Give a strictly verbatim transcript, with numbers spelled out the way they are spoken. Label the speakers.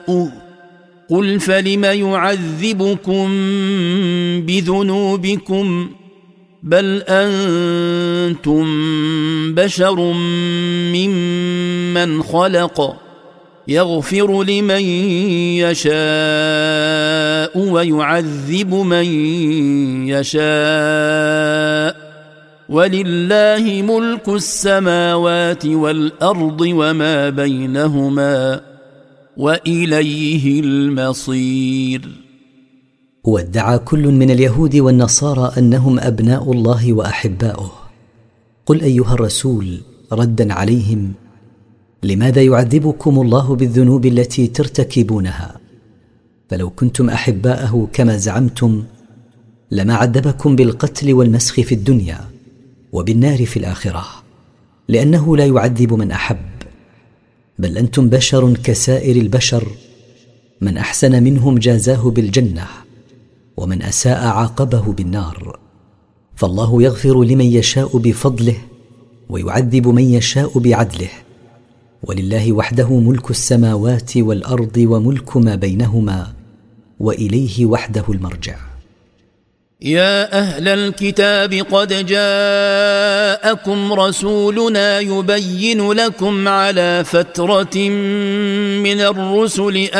Speaker 1: قل فلم يعذبكم بذنوبكم بل أنتم بشر ممن خلق يغفر لمن يشاء ويعذب من يشاء ولله ملك السماوات والأرض وما بينهما وإليه المصير.
Speaker 2: وادعى كل من اليهود والنصارى أنهم أبناء الله وأحباؤه. قل أيها الرسول ردا عليهم: لماذا يعذبكم الله بالذنوب التي ترتكبونها؟ فلو كنتم أحباءه كما زعمتم لما عذبكم بالقتل والمسخ في الدنيا وبالنار في الآخرة، لأنه لا يعذب من أحب، بل أنتم بشر كسائر البشر، من أحسن منهم جازاه بالجنة ومن أساء عاقبه بالنار. فالله يغفر لمن يشاء بفضله ويعذب من يشاء بعدله، ولله وحده ملك السماوات والأرض وملك ما بينهما وإليه وحده المرجع.
Speaker 1: يا أهل الكتاب قد جاءكم رسولنا يبين لكم على فترة من الرسل